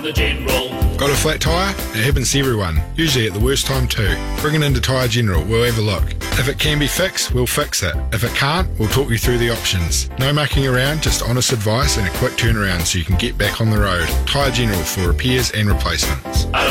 the General. Got a flat tyre? It happens to everyone, usually at the worst time too. Bring it into Tyre General, we'll have a look. If it can be fixed, we'll fix it. If it can't, we'll talk you through the options. No mucking around, just honest advice and a quick turnaround so you can get back on the road. Tyre General for repairs and replacements.